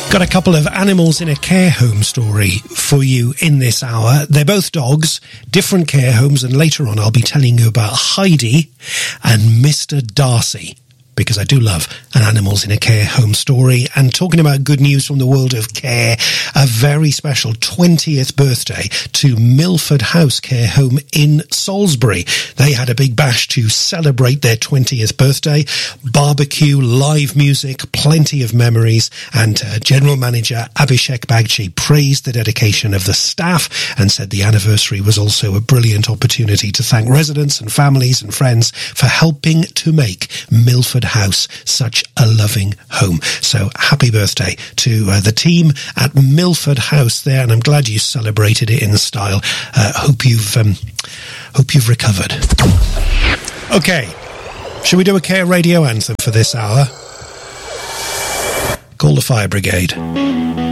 Got a couple of animals in a care home story for you in this hour. They're both dogs, different care homes, and later on I'll be telling you about Heidi and Mr. Darcy, because I do love an animals in a care home story. And talking about good news from the world of care, a very special 20th birthday to Milford House Care Home in Salisbury. They had a big bash to celebrate their 20th birthday. Barbecue, live music, plenty of memories. And General Manager Abhishek Bagchi praised the dedication of the staff and said the anniversary was also a brilliant opportunity to thank residents and families and friends for helping to make Milford House such a loving home. So happy birthday to the team at Milford House there, and I'm glad you celebrated it in style. Hope you've recovered. Okay, shall we do a care radio anthem for this hour? Call the fire brigade.